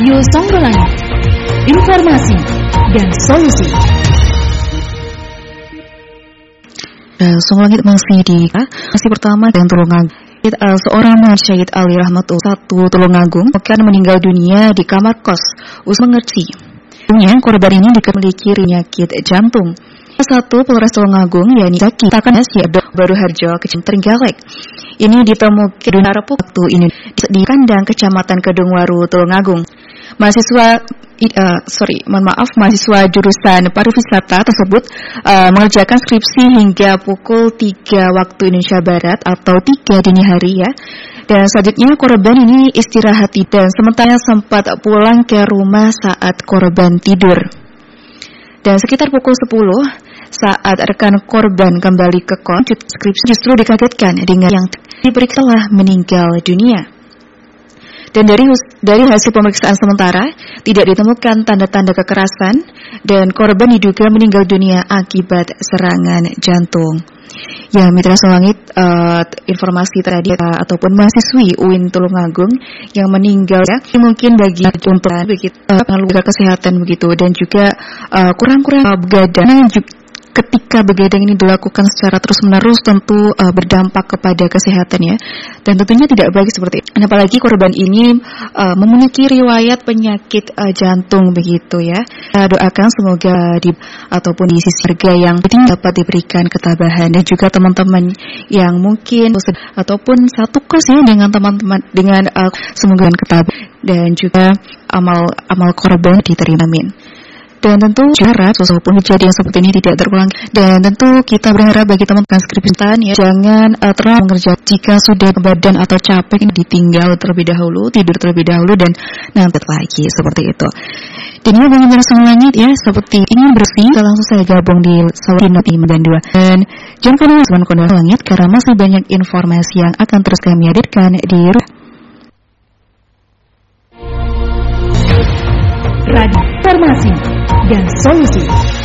Radio Songgolangit, informasi dan solusi. Songgolangit masih pertama dan Tulungagung. Seorang Syahid Ali Rahmatullah 1 Tulungagung akan meninggal dunia di kamar kos usia mengerti. Korban ini memiliki penyakit jantung. Satu Polres Tulungagung yakni Zaki Takanasi Baru Harjo Kecamatan Trenggalek. Ini ditemukan di Rabu waktu ini di kandang Kecamatan Kedungwaru Tulungagung. Mahasiswa jurusan pariwisata tersebut mengerjakan skripsi hingga pukul 3 waktu Indonesia Barat atau 3 dini hari ya. Dan selanjutnya korban ini istirahat dan sementara sempat pulang ke rumah saat korban tidur. Dan sekitar pukul 10 saat rekan korban kembali ke kos, skripsi justru dikagetkan dengan yang diperiksa telah meninggal dunia. Dan dari hasil pemeriksaan sementara tidak ditemukan tanda-tanda kekerasan dan korban diduga meninggal dunia akibat serangan jantung. Ya, Mitra Songgolangit, informasi tadi ataupun mahasiswi UIN Tulungagung yang meninggal ya, mungkin bagi jumlah begitu luka kesehatan begitu dan juga kurang-kurang begadang. Ketika begadang ini dilakukan secara terus-menerus tentu berdampak kepada kesehatan ya. Dan tentunya tidak baik seperti itu. Apalagi korban ini memiliki riwayat penyakit jantung begitu ya. Doakan semoga ataupun di sisi harga yang dapat diberikan ketabahan dan juga teman-teman yang mungkin ataupun satu kos ya dengan teman-teman dengan semoga ketabahan dan juga amal korban diterima, amin. Dan tentu harap walaupun kejadian seperti ini tidak terulang. Dan tentu kita berharap bagi teman-teman skripsian ya, jangan terlalu mengerjakan jika sudah ke badan atau capek ini ditinggal terlebih dahulu, tidur terlebih dahulu dan nanti lagi seperti itu. Dan ini bagi Mitra Songgolangit ya, seperti ini bersih, langsung saya gabung di Sawinot Iman 2. Dan jangan kemana teman-teman Songgolangit karena masih banyak informasi yang akan terus kami hadirkan di Radio Informasi dan Solusi.